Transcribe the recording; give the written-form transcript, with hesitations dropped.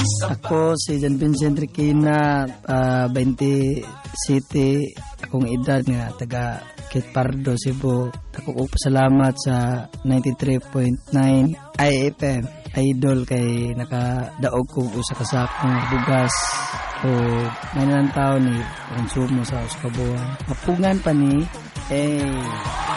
Ako si John Vincent Requina, 20 City, akong edad nga taga Kitpardo, Cebu. Ako pasalamat sa 93.9 IFM Idol kay nakadaog ko usa ka sakong bugas o may nalang tao ni konsumo sa uskabuhan. Mapungan pa ni